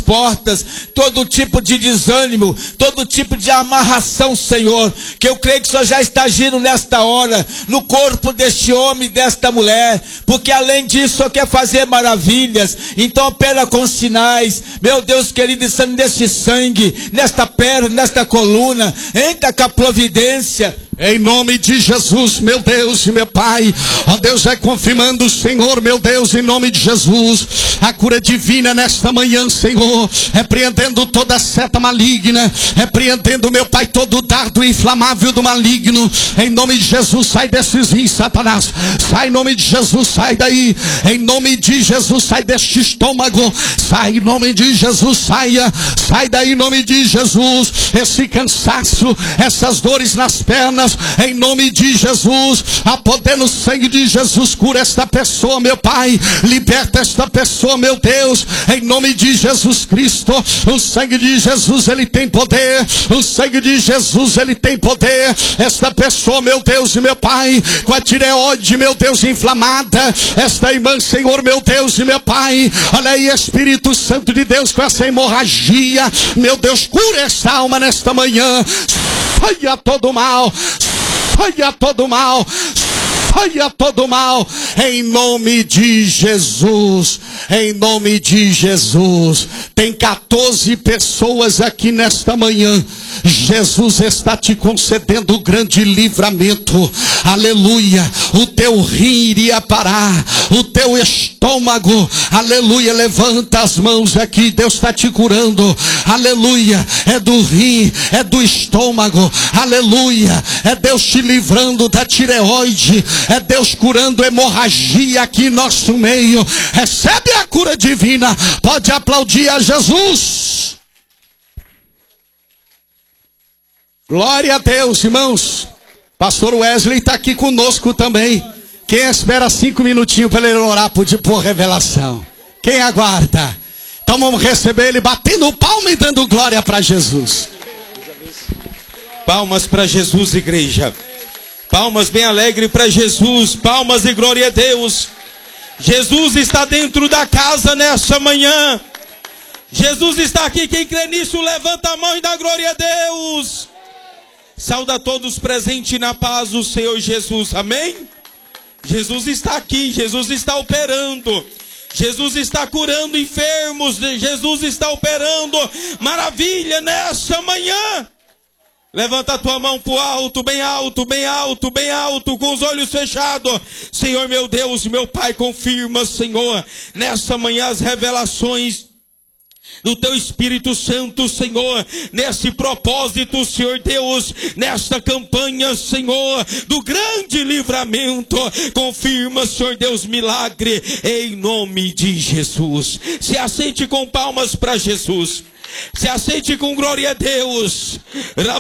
portas, todo tipo de desânimo, todo tipo de amarração, Senhor, que eu creio que o Senhor já está agindo nesta hora, no corpo deste homem e desta mulher, porque além disso o Senhor quer fazer maravilhas. Então opera com sinais, meu Deus querido, nesse sangue, nesta perna, nesta coluna, entra com a providência. Em nome de Jesus, meu Deus e meu Pai, ó Deus, vai confirmando, Senhor, meu Deus, em nome de Jesus, a cura divina nesta manhã, Senhor, repreendendo toda seta maligna, repreendendo, meu Pai, todo dardo inflamável do maligno, em nome de Jesus, sai desses rins, Satanás, sai em nome de Jesus, sai daí, em nome de Jesus, sai deste estômago, sai em nome de Jesus, sai daí em nome de Jesus, esse cansaço, essas dores nas pernas, em nome de Jesus, a poder no sangue de Jesus, cura esta pessoa, meu Pai, liberta esta pessoa, meu Deus, em nome de Jesus Cristo. O sangue de Jesus, ele tem poder, o sangue de Jesus, ele tem poder. Esta pessoa, meu Deus e meu Pai, com a tireoide, meu Deus, inflamada, esta irmã, Senhor, meu Deus e meu Pai, olha aí, Espírito Santo de Deus, com essa hemorragia, meu Deus, cura esta alma nesta manhã. Saia todo mal, saia todo mal, saia todo mal, em nome de Jesus, em nome de Jesus. Tem 14 pessoas aqui nesta manhã. Jesus está te concedendo grande livramento, aleluia. O teu rim iria parar, o teu estômago, aleluia. Levanta as mãos aqui, Deus está te curando, aleluia. É do rim, é do estômago, aleluia. É Deus te livrando da tireoide, é Deus curando hemorragia aqui em nosso meio. Recebe a cura divina, pode aplaudir a Jesus. Glória a Deus, irmãos. Pastor Wesley está aqui conosco também. Quem espera 5 minutinhos para ele orar por revelação? Quem aguarda? Então vamos receber ele batendo palma e dando glória para Jesus. Palmas para Jesus, igreja. Palmas bem alegre para Jesus. Palmas e glória a Deus. Jesus está dentro da casa nessa manhã. Jesus está aqui. Quem crê nisso, levanta a mão e dá glória a Deus. Sauda a todos presentes na paz do Senhor Jesus, amém? Jesus está aqui, Jesus está operando, Jesus está curando enfermos, Jesus está operando maravilha nessa manhã. Levanta a tua mão para o alto, bem alto, bem alto, bem alto, com os olhos fechados. Senhor meu Deus, meu Pai, confirma, Senhor, nessa manhã as revelações do teu Espírito Santo, Senhor, nesse propósito, Senhor Deus, nesta campanha, Senhor, do grande livramento. Confirma, Senhor Deus, milagre em nome de Jesus. Se aceite com palmas para Jesus. Se aceite com glória a Deus.